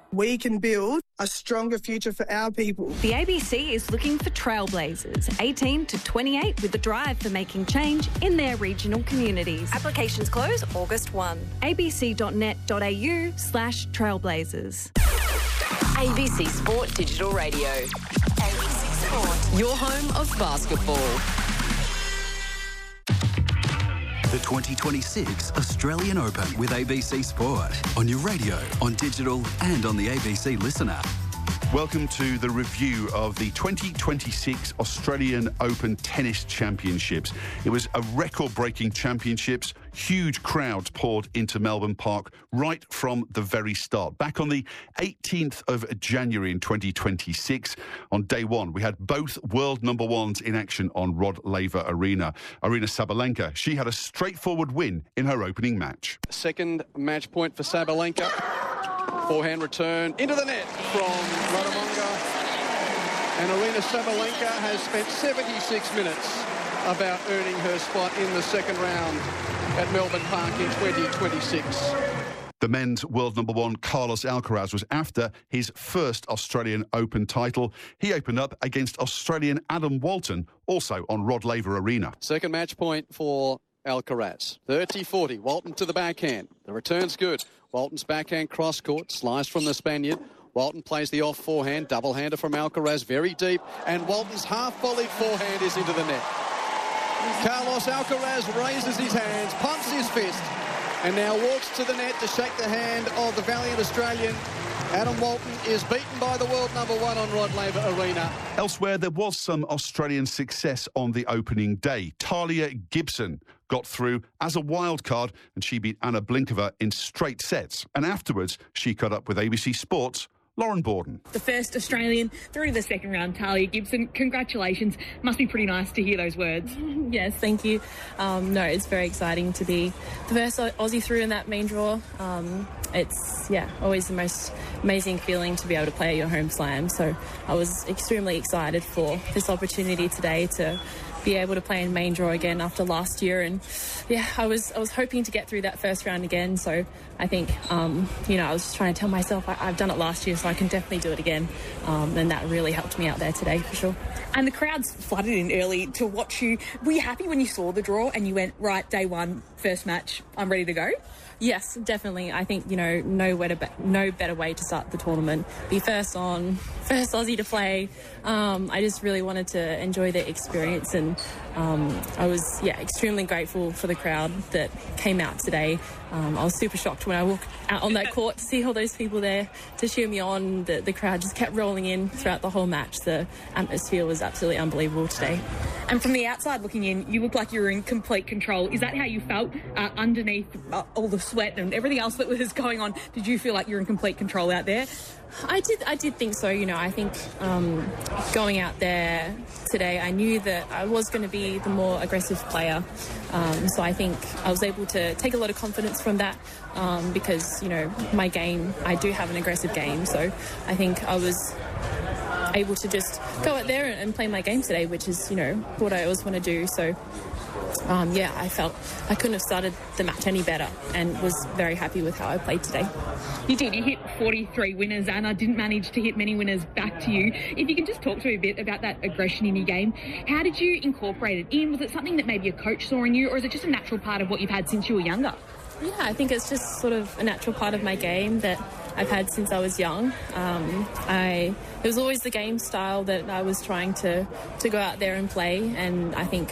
we can build a stronger future for our people. The ABC is looking for trailblazers, 18 to 28, with the drive for making change in their regional communities. Applications close August 1. abc.net.au/trailblazers. ABC Sport Digital Radio. ABC Sport. Your home of basketball. The 2026 Australian Open with ABC Sport. On your radio, on digital and on the ABC Listen app. Welcome to the review of the 2026 Australian Open Tennis Championships. It was a record-breaking championships. Huge crowds poured into Melbourne Park right from the very start. Back on the 18th of January in 2026, on day one, we had both world number ones in action on Rod Laver Arena. Aryna Sabalenka, she had a straightforward win in her opening match. Second match point for Sabalenka. Forehand return into the net from Radamonga. And Aryna Sabalenka has spent 76 minutes about earning her spot in the second round at Melbourne Park in 2026. The men's world number one, Carlos Alcaraz, was after his first Australian Open title. He opened up against Australian Adam Walton, also on Rod Laver Arena. Second match point for Alcaraz. 30-40, Walton to the backhand. The return's good. Walton's backhand cross-court, sliced from the Spaniard. Walton plays the off forehand, double-hander from Alcaraz, very deep. And Walton's half-volleyed forehand is into the net. Carlos Alcaraz raises his hands, pumps his fist, and now walks to the net to shake the hand of the valiant Australian. Adam Walton is beaten by the world number one on Rod Laver Arena. Elsewhere, there was some Australian success on the opening day. Talia Gibson got through as a wild card, and she beat Anna Blinkova in straight sets. And afterwards, she caught up with ABC Sports' Lauren Borden. The first Australian through to the second round, Talia Gibson. Congratulations. Must be pretty nice to hear those words. Yes, thank you. No, it's very exciting to be the first Aussie through in that main draw. It's, always the most amazing feeling to be able to play at your home slam. So I was extremely excited for this opportunity today to be able to play in main draw again after last year. And I was hoping to get through that first round again. So I think, I was just trying to tell myself I've done it last year, so I can definitely do it again. And that really helped me out there today for sure. And the crowds flooded in early to watch you. Were you happy when you saw the draw and you went, right, day one, first match, I'm ready to go? Yes, definitely. I think, no better way to start the tournament. Be first Aussie to play. I just really wanted to enjoy the experience, and I was, extremely grateful for the crowd that came out today. I was super shocked when I walked out on that court to see all those people there to cheer me on. The crowd just kept rolling in throughout the whole match. The atmosphere was absolutely unbelievable today. And from the outside looking in, you looked like you were in complete control. Is that how you felt underneath all the sweat and everything else that was going on? Did you feel like you were in complete control out there? I did think so. I think going out there today, I knew that I was going to be the more aggressive player. So I think I was able to take a lot of confidence from that because, my game, I do have an aggressive game. So I think I was able to just go out there and play my game today, which is, what I always want to do. So I felt I couldn't have started the match any better and was very happy with how I played today. You did. You hit 43 winners, and I didn't manage to hit many winners back to you. If you can just talk to me a bit about that aggression in your game, how did you incorporate it in? Was it something that maybe a coach saw in you, or is it just a natural part of what you've had since you were younger? Yeah, I think it's just sort of a natural part of my game that I've had since I was young. It was always the game style that I was trying to go out there and play, and I think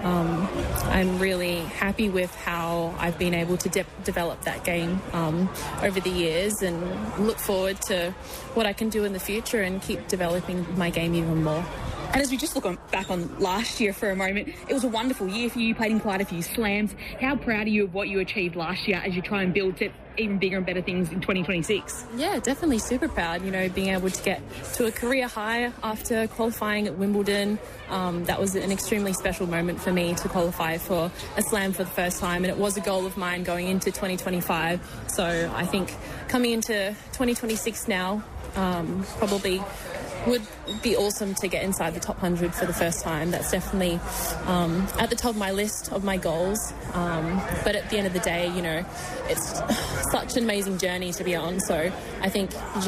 I'm really happy with how I've been able to develop that game over the years, and look forward to what I can do in the future and keep developing my game even more. And as we just look back on last year for a moment, it was a wonderful year for you. You played in quite a few slams. How proud are you of what you achieved last year as you try and build to even bigger and better things in 2026? Yeah, definitely super proud, being able to get to a career high after qualifying at Wimbledon. That was an extremely special moment for me to qualify for a slam for the first time, and it was a goal of mine going into 2025. So I think coming into 2026 now, probably would be awesome to get inside the top 100 for the first time. That's definitely at the top of my list of my goals. But at the end of the day, it's such an amazing journey to be on. So I think you